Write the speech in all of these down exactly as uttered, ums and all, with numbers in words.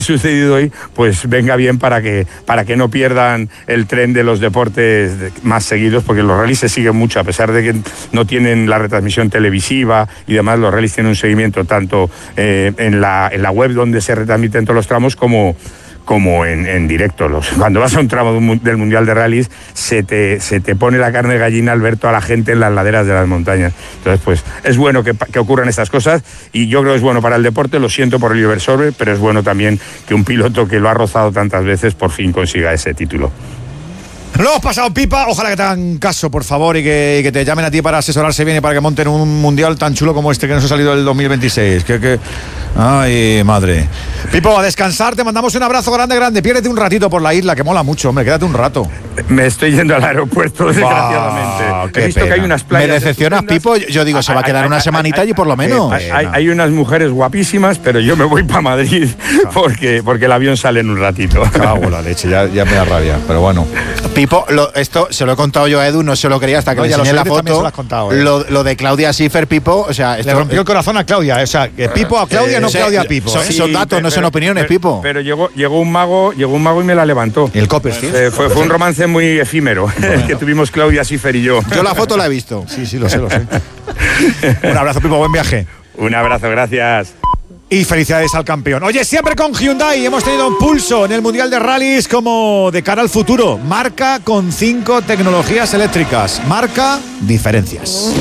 sucedido hoy, pues venga bien para que para que no pierdan el tren de los deportes más seguidos, porque los rallies se siguen mucho, a pesar de que no tienen la retransmisión televisiva y demás. Los rallies tienen un seguimiento tanto eh, en la en la web donde se retransmiten todos los tramos como como en, en directo. Los, cuando vas a un tramo del Mundial de Rallys se te, se te pone la carne de gallina al ver toda la gente en las laderas de las montañas. Entonces, pues es bueno que, que ocurran estas cosas, y yo creo que es bueno para el deporte. Lo siento por el Ibersorbe, pero es bueno también que un piloto que lo ha rozado tantas veces por fin consiga ese título. Lo hemos pasado pipa, ojalá que te hagan caso, por favor, y que, y que te llamen a ti para asesorarse bien y para que monten un mundial tan chulo como este que nos ha salido el dos mil veintiséis. Que, que... Ay, madre. Pipo, a descansar, te mandamos un abrazo grande, grande. Piérdete un ratito por la isla, que mola mucho, hombre, quédate un rato. Me estoy yendo al aeropuerto, desgraciadamente. He visto pena. Que hay unas playas. Me decepcionas, Pipo. Yo digo, se va a quedar hay, una hay, semanita allí por lo menos. Hay, hay, hay unas mujeres guapísimas, pero yo me voy para Madrid porque, porque el avión sale en un ratito. Cago la leche, ya, ya me da rabia, pero bueno. Pipo, lo, esto se lo he contado yo a Edu, no se lo creía hasta que no, le enseñé la foto. Lo, contado, eh. lo, lo de Claudia Schiffer, Pipo, o sea, esto, le rompió el corazón a Claudia, o sea, que Pipo a Claudia, eh, no o sea, Claudia a Pipo. Son, ¿eh? son datos, sí, no pero, son opiniones, pero, Pipo. Pero llegó, llegó un mago, llegó un mago y me la levantó. ¿Y el Copperfield? Eh, fue, fue un romance muy efímero bueno. que tuvimos Claudia Schiffer y yo. Yo la foto la he visto. Sí, sí, lo sé, lo sé. Un abrazo, Pipo, buen viaje. Un abrazo, gracias. Y felicidades al campeón. Oye, siempre con Hyundai hemos tenido un pulso en el Mundial de Rallys como de cara al futuro. Marca con cinco tecnologías eléctricas. Marca diferencias.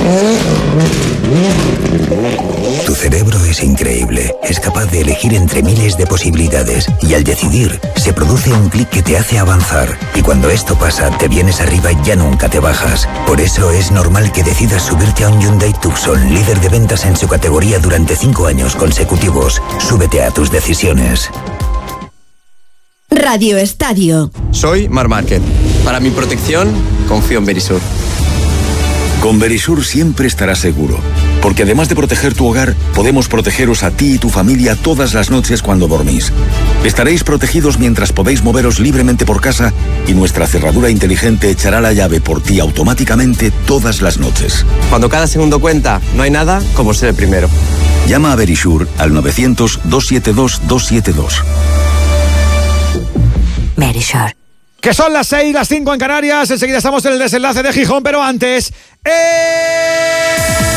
Tu cerebro es increíble. Es capaz de elegir entre miles de posibilidades. Y al decidir, se produce un clic que te hace avanzar. Y cuando esto pasa, te vienes arriba y ya nunca te bajas. Por eso es normal que decidas subirte a un Hyundai Tucson, líder de ventas en su categoría durante cinco años consecutivos. Súbete a tus decisiones. Radio Estadio. Soy Marc Márquez. Para mi protección, confío en Verisur. Con Verisur siempre estarás seguro, porque además de proteger tu hogar, podemos protegeros a ti y tu familia todas las noches cuando dormís. Estaréis protegidos mientras podéis moveros libremente por casa, y nuestra cerradura inteligente echará la llave por ti automáticamente todas las noches. Cuando cada segundo cuenta, no hay nada como ser el primero. Llama a Verisur al novecientos, doscientos setenta y dos, doscientos setenta y dos. Verisur. Que son las seis, las cinco en Canarias. Enseguida estamos en el desenlace de Gijón, pero antes... ¡Eh!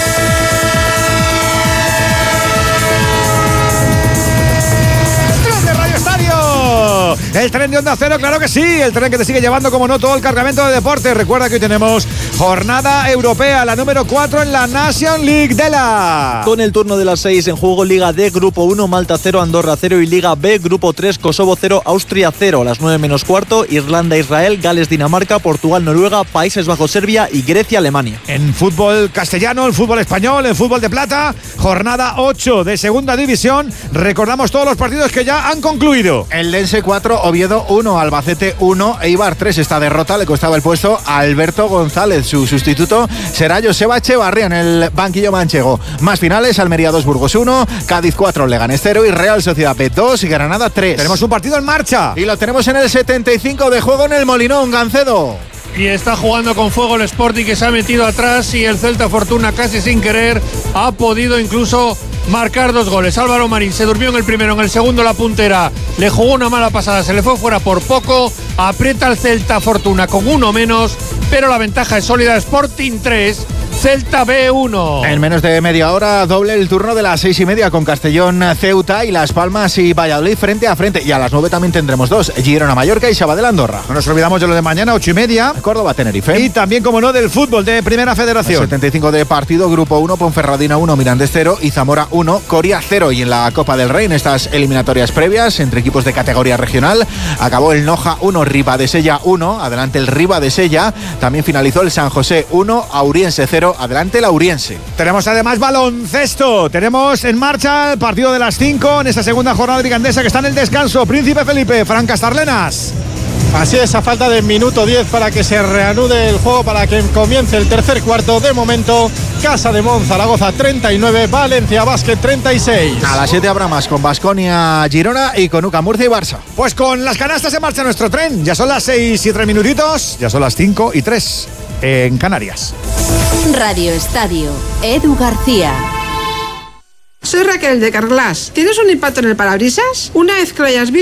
El tren de Onda Cero, claro que sí. El tren que te sigue llevando, como no, todo el cargamento de deporte. Recuerda que hoy tenemos jornada europea, la número cuatro en la Nation League de la... Con el turno de las seis en juego, Liga D, Grupo uno, Malta cero, Andorra cero, y Liga B, Grupo tres, Kosovo cero, Austria cero. A las nueve menos cuarto, Irlanda, Israel, Gales, Dinamarca, Portugal, Noruega, Países Bajos, Serbia y Grecia, Alemania. En fútbol castellano, en fútbol español, en fútbol de plata, jornada ocho de segunda división. Recordamos todos los partidos que ya han concluido. El Lense cuatro, Oviedo uno, Albacete uno, Eibar tres. Esta derrota le costaba el puesto a Alberto González. Su sustituto será Joseba Echevarría en el banquillo manchego. Más finales: Almería dos, Burgos uno, Cádiz cuatro, Leganés cero y Real Sociedad B dos y Granada tres. Tenemos un partido en marcha. Y lo tenemos en el setenta y cinco de juego en el Molinón, Gancedo. Y está jugando con fuego el Sporting, que se ha metido atrás, y el Celta Fortuna, casi sin querer, ha podido incluso marcar dos goles. Álvaro Marín se durmió en el primero, en el segundo la puntera le jugó una mala pasada, se le fue fuera por poco. Aprieta el Celta Fortuna con uno menos, pero la ventaja es sólida. Sporting tres, Celta B uno. En menos de media hora, doble el turno de las seis y media con Castellón, Ceuta y Las Palmas y Valladolid frente a frente. Y a las nueve también tendremos dos: Girona, Mallorca y Sabadell, Andorra. No nos olvidamos de lo de mañana, ocho y media. Córdoba, Tenerife. Y también, como no, del fútbol de Primera Federación. setenta y cinco de partido, Grupo uno, Ponferradina uno, Mirandés cero y Zamora uno, Coria cero. Y en la Copa del Rey, en estas eliminatorias previas entre equipos de categoría regional, acabó el Noja uno, Ribadesella uno. Adelante el Ribadesella. También finalizó el San José uno, Auriense cero. Adelante el Auriense. Tenemos además baloncesto. Tenemos en marcha el partido de las cinco en esta segunda jornada brigandesa, que está en el descanso. Príncipe Felipe, Fran Castarlenas. Así es, a falta de minuto diez para que se reanude el juego, para que comience el tercer cuarto. De momento, Casa de Mon, Zaragoza treinta y nueve, Valencia Basket treinta y seis. A las siete habrá más con Baskonia, Girona y con U C A Murcia y Barça. Pues con las canastas en marcha nuestro tren. Ya son las seis y tres minutitos, ya son las cinco y tres en Canarias. Radio Estadio, Edu García. Soy Raquel de Carglass. ¿Tienes un impacto en el parabrisas? Una vez que lo hayas visto,